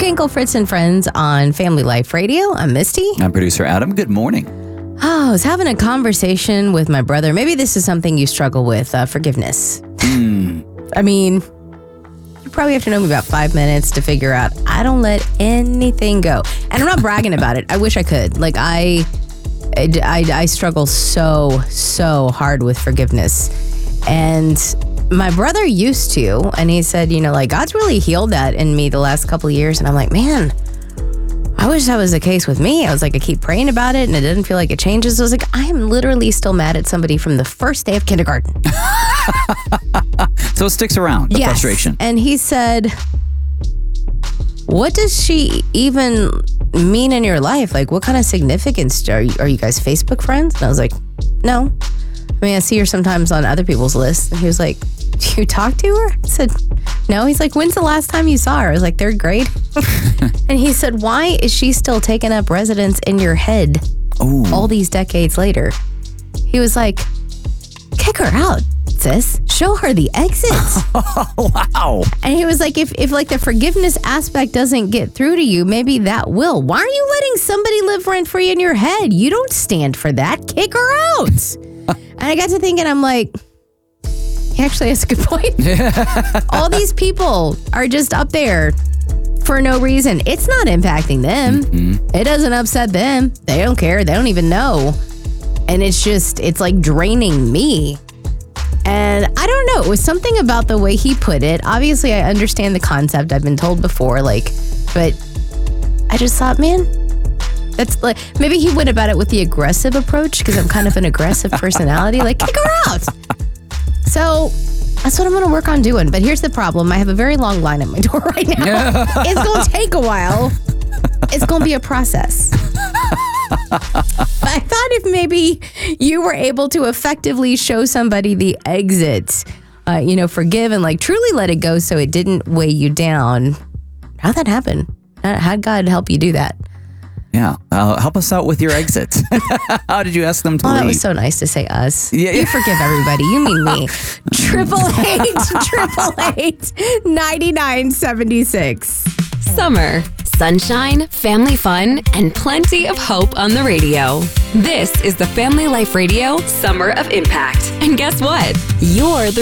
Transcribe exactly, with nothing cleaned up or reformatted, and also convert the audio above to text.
Kinkle, Fritz, and Friends on Family Life Radio. I'm Misty. I'm producer Adam. Good morning. Oh, I was having a conversation with my brother. Maybe this is something you struggle with, uh, forgiveness. Mm. I mean, you probably have to know me about five minutes to figure out I don't let anything go. And I'm not bragging about it. I wish I could. Like, I, I, I struggle so, so hard with forgiveness. And my brother used to, and he said, you know, like, God's really healed that in me the last couple of years. And I'm like, man, I wish that was the case with me. I was like, I keep praying about it and it doesn't feel like it changes. I was like, I am literally still mad at somebody from the first day of kindergarten. So it sticks around, the yes. frustration. And he said, what does she even mean in your life? Like, what kind of significance? Are you, are you guys Facebook friends? And I was like, no. I mean, I see her sometimes on other people's lists. And he was like, do you talk to her? I said, no. He's like, when's the last time you saw her? I was like, third grade. And he said, why is she still taking up residence in your head Ooh. all these decades later? He was like, kick her out, sis. Show her the exits. Wow. And he was like, if, if like the forgiveness aspect doesn't get through to you, maybe that will. Why are you letting somebody live rent free in your head? You don't stand for that. Kick her out. And I got to thinking, I'm like, he actually has a good point. All these people are just up there for no reason. It's not impacting them. Mm-hmm. It doesn't upset them. They don't care. They don't even know. And it's just, it's like draining me. And I don't know. It was something about the way he put it. Obviously, I understand the concept. I've been told before, like, but I just thought, man, that's like, maybe he went about it with the aggressive approach because I'm kind of an aggressive personality. Like, kick her out. So that's what I'm going to work on doing. But here's the problem. I have a very long line at my door right now. It's going to take a while. It's going to be a process. I thought if maybe you were able to effectively show somebody the exit, uh, you know, forgive and like truly let it go so it didn't weigh you down. How'd that happen? How'd God help you do that? Yeah. Uh, help us out with your exit. How did you ask them to oh, leave? That was so nice to say us. Yeah, yeah. You forgive everybody. You mean me. Triple eight, triple eight, ninety-nine seventy-six. Summer, sunshine, family fun, and plenty of hope on the radio. This is the Family Life Radio Summer of Impact. And guess what? You're the